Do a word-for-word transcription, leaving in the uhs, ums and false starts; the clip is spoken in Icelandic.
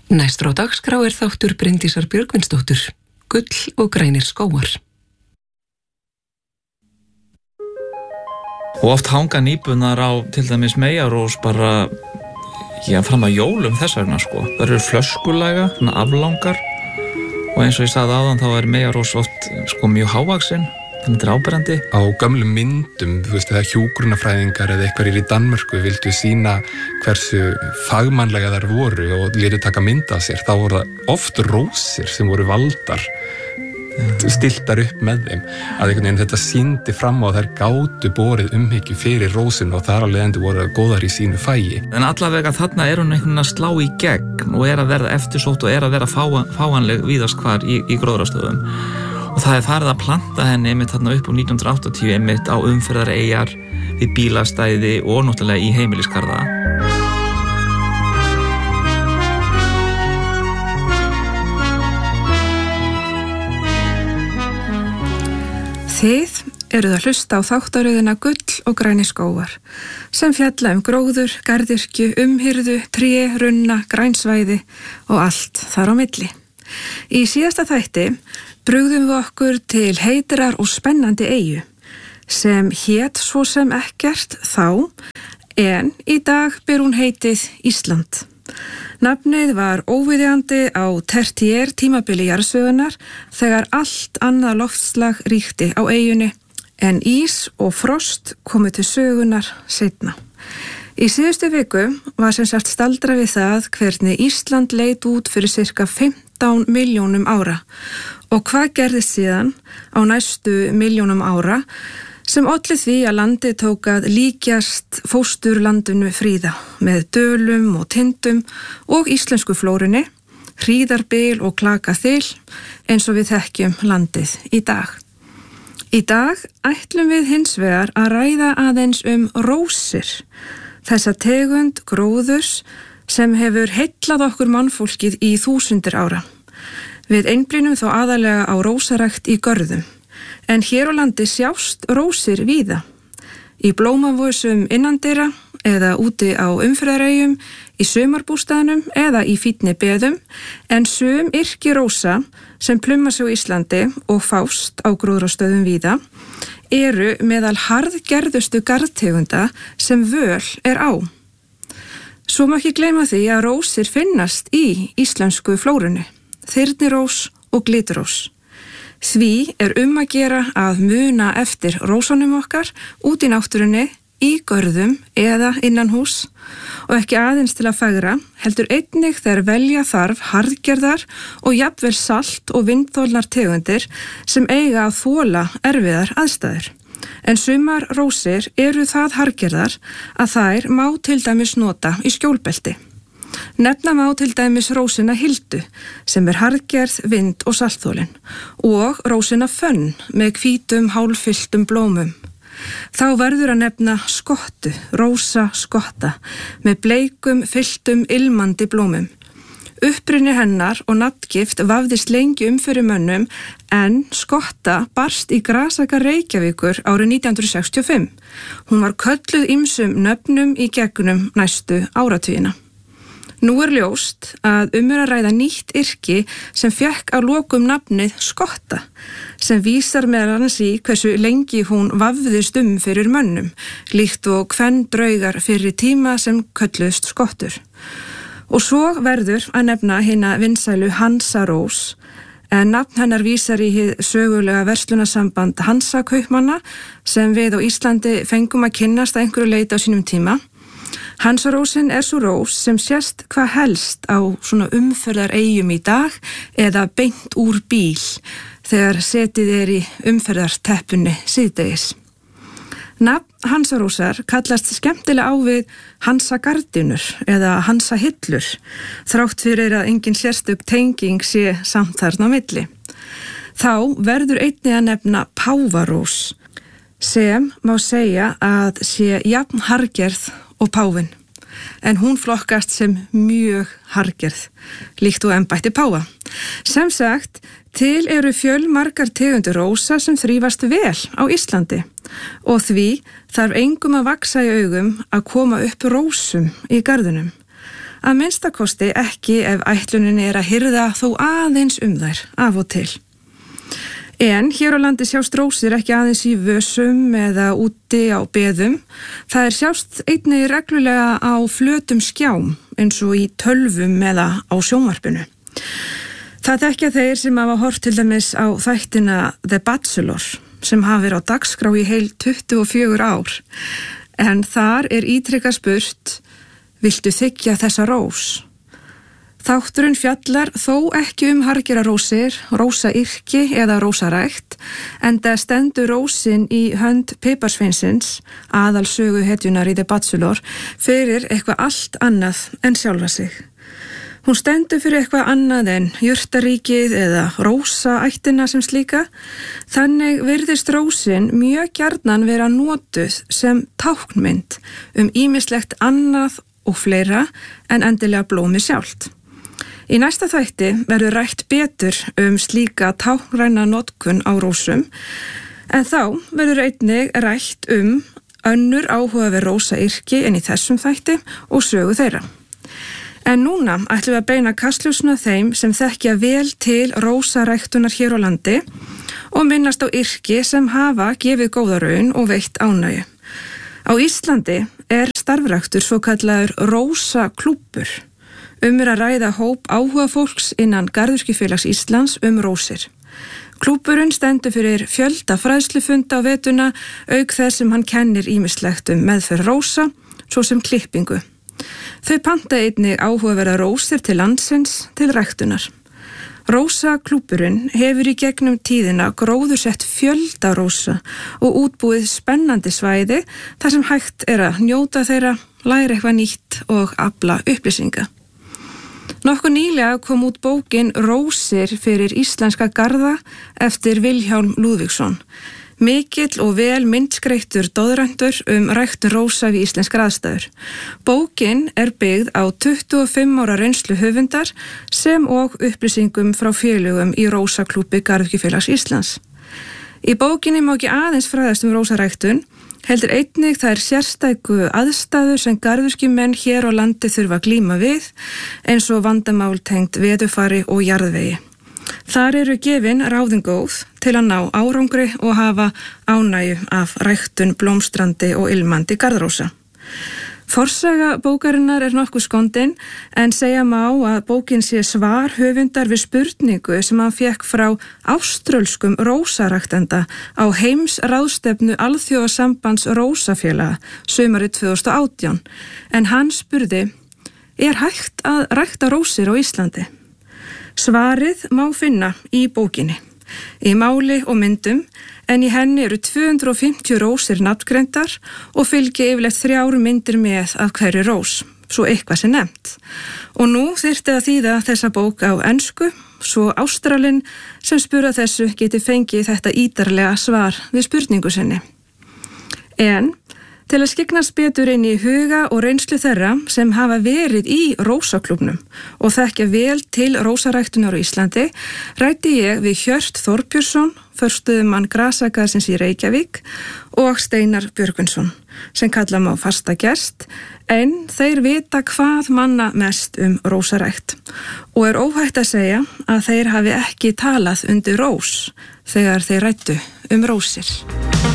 Næstur á dagskrá er þáttur Bryndísar Björgvinsdóttur, Gull og grænir skógar. Og oft hanga nýbunar á til dæmis meyjarós bara, já, fram að jólum þess vegna sko. Það eru flöskulæga, svona aflangar og eins og ég sagði áðan þá er meyjarós oft sko mjög hávaxin. Þannig þetta er áberandi. Á gömlum myndum, þú veist, þegar hjúkrunarfræðingar eða eitthvað er í Danmörku vildu sína hversu fagmannlega þær voru og létu taka mynd af sér, þá voru það oft rósir sem voru valdar, stiltar upp með þeim. Að einhvern veginn þetta sýndi fram á að þær gátu borið umhyggju fyrir rósinu og þar alveg endur voru góðar í sínu fæi. En allavega þarna er hún einhvern veginn að slá í gegn og er að verða eftirsótt og er að vera fá, fáanleg víðast hvar í, í gróðrarstöðum. Og það er farið að planta henni einmitt þarna upp úr nítján hundruð áttatíu einmitt á umferðareyjar, við bílastæði og náttúrulega í heimilisgarða. Þið eruð að hlusta á þáttaröðina Gull og grænir skógar sem fjalla um gróður, garðyrkju, umhirðu, tré, runna, grænsvæði og allt þar á milli. Í síðasta þætti brugðum við okkur til heitrar og spennandi eyju sem hét svo sem ekkert þá, en í dag ber hún heitið Ísland. Nafnið var óviðjandi á tertiér tímabili jarðsögunar þegar allt annað loftslag ríkti á eyjunni en ís og frost komu til sögunar seinna. Í síðustu viku var sem sagt staldra við það hvernig Ísland leit út fyrir sirka fimmtán milljónum ára og hvað gerðist síðan á næstu milljónum ára sem olli því að landið tók að líkjast fósturlandinu Fríða með dölum og tindum og íslensku flórunni, hríðarbil og klakaþil eins og við þekkjum landið í dag. Í dag ætlum við hins vegar að ræða aðeins um rósir, þessa tegund gróðurs sem hefur heillað okkur mannfólkið í þúsundir ára. Við einblínum þó aðalega á rósarækt í görðum, en hér á landi sjást rósir víða. Í blómavösum innandyra eða úti á umferðareyjum, í sumarbústaðnum eða í fínni beðum, en sum yrki rósa sem plumma sig á Íslandi og fást á gróðrastöðum víða, eru meðal harðgerðustu garðtegunda sem völ er á. Svo má ekki gleyma því að rósir finnast í íslensku flórunni, þyrnirós og glitrós. Því er um að gera að muna eftir rósunum okkar út í náttúrunni, í görðum eða innan hús og ekki aðeins til að fegra, heldur einnig þegar velja þarf harðgerðar og jafnvel salt og vindþolnar tegundir sem eiga að þola erfiðar aðstæður. En sumar rósir eru það harðgerðar að þær má til dæmis nota í skjólbelti. Nefna má til dæmis rósina Hildu sem er harðgerð, vind og saltþolin og rósina Fönn með hvítum hálffylltum blómum. Þá verður að nefna skottu, rósa skotta með bleikum, fylltum, ilmandi blómum. Uppruni hennar og nafngift vafðist lengi um fyrir mönnum en skotta barst í grasaka Reykjavíkur árið nítján hundruð sextíu og fimm. Hún var kölluð ýmsum nöfnum í gegnum næstu áratugina. Nú er ljóst að um er að ræða nýtt yrki sem fékk að lokum nafnið skotta, sem vísar meðal annars í hversu lengi hún vafðist um fyrir mönnum, líkt og kvendraugar fyrir tíma sem kölluðust skottur. Og svo verður að nefna hina vinsælu Hansarós, en nafn hennar vísar í hið sögulega verslunasamband Hansakaupmanna sem við á Íslandi fengum að kynnast að einhverju leyti á sínum tíma. Hansarósin er svo rós sem sést hvað helst á svona umferðareyjum í dag eða beint úr bíl þegar setið er í umferðarteppunni síðdegis. Nafn Hansarósar kallast skemmtilega á við Hansagardinur eða Hansahillur, þrátt fyrir að engin sérstök tenging sé samt þarna á milli. Þá verður einnig að nefna páfarós, sem má segja að sé jafn harðgerð og páfinn, en hún flokkast sem mjög harðgerð, líkt og embætti páfa. Sem sagt, til eru fjölmargar tegundir rósa sem þrífast vel á Íslandi og því þarf engum að vaxa í augum að koma upp rósum í garðinum. Að minnstakosti ekki ef ætlunin er að hirða þó aðeins um þær af og til. En hér á landi sjást rósir ekki aðeins í vösum eða úti á beðum. Það er sjást einnig reglulega á flötum skjám eins og í tölvum eða á sjónvarpinu. Það þekkja þeir sem hafa hort til dæmis á þættina The Bachelor sem hafa verið á dagskrá í heil tuttugu og fjögur ár. En þar er ítrekað spurt, viltu þiggja þessa rós? Þátturinn fjallar þó ekki um hargerarósir, rósayrki eða rósarækt, enda stendur rósin í hönd piparsveinsins, aðalsögu hetjunar í The Bachelor, fyrir eitthvað allt annað en sjálfa sig. Hún stendur fyrir eitthvað annað en jurtaríkið eða rósaættina sem slíka, þannig virðist rósin mjög gjarnan vera notuð sem táknmynd um ýmislegt annað og fleira en endilega blómið sjálft. Í næsta þætti verður rætt betur um slíka táknræna notkun á rósum, en þá verður einnig rætt um önnur áhugaverð rósayrki en í þessum þætti og sögu þeirra. En núna ætlum við að beina kastljósinu að þeim sem þekkja vel til rósaræktunar hér á landi og minnast á yrki sem hafa gefið góða raun og veitt ánægju. Á Íslandi er starfræktur svokallaður rósaklúbbur. Um er að ræða hóp áhuga fólks innan Garðyrkjufélags Íslands um rósir. Klúbburinn stendur fyrir fjölda fræðslufunda á vetuna, auk þess sem hann kennir ýmislegt um meðferð rósa, svo sem klippingu. Þau panta einnig áhugaverða rósir til landsins til ræktunar. Rósaklúbburinn hefur í gegnum tíðina gróðursett fjölda rósa og útbúið spennandi svæði þar sem hægt er að njóta þeirra, læra eitthvað nýtt og afla upplýsinga. Nokkuð nýlega kom út bókin Rósir fyrir íslenska garða eftir Vilhjálm Lúðvíksson. Mikill og vel myndskreittur doðrendur um ræktun rósa við íslenskar aðstæður. Bókin er byggð á tuttugu og fimm ára reynslu höfundar sem og upplýsingum frá félögum í Rósaklúbbi Garðyrkjufélags Íslands. Í bókinni má ekki aðeins fræðast um rósaræktun, heldur einnig það er sérstæku aðstæður sem garðyrkjumenn hér á landi þurfa að glíma við, eins og vandamál tengt veðurfari og jarðvegi. Þar eru gefin ráðin góð til að ná árangri og hafa ánægju af ræktun blómstrandi og ilmandi garðrósa. Forsaga bókarinnar er nokkuð skondin, en segja má að bókin sé svar höfundar við spurningu sem hann fékk frá áströlskum rósaræktenda á heimsráðstefnu Alþjóðasambands rósafélaga sumarið tvö þúsund og átján, en hann spurði, er hægt að rækta rósir á Íslandi? Svarið má finna í bókinni, í máli og myndum, en í henni eru tvö hundruð og fimmtíu rósir nafngreindar og fylgja yfirleitt þrjár myndir með af hverju rós, svo eitthvað sem nefnt. Og nú þyrfti að þýða þessa bók á ensku, svo Ástralinn sem spura þessu geti fengið þetta ítarlega svar við spurningu sinni. En til að skyggnast betur inn í huga og reynslu þeirra sem hafa verið í rósaklúbbnum og þekkja vel til rósaræktunar á Íslandi, ræddi ég við Hjört Þorbjörnsson, forstöðumann Grasagarðsins í Reykjavík, og Steinar Björgvinsson, sem kalla má fasta gest, en þeir vita hvað manna mest um rósarækt og er óhætt að segja að þeir hafi ekki talað undir rós þegar þeir ræddu um rósir.